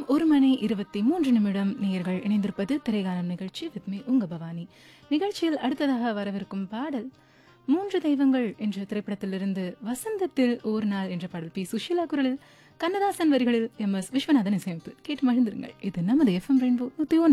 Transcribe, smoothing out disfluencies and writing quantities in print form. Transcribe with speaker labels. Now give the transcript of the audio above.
Speaker 1: 1:23 நேயர்கள் இணைந்திருப்பது திரைகாலம் நிகழ்ச்சி வித் மீ உங்க பவானி. நிகழ்ச்சியில் அடுத்ததாக வரவிருக்கும் பாடல் 3 தெய்வங்கள் என்ற திரைப்படத்திலிருந்து வசந்தத்தில் ஒரு நாள் என்ற பாடல் பி சுஷீலா குரலில் கண்ணதாசன் வரிகளில் MS விஸ்வநாதன் இசையமைப்பு. கேட்டு மகிழ்ந்திருங்கள். இது நமது FM ரெயின்போ 101.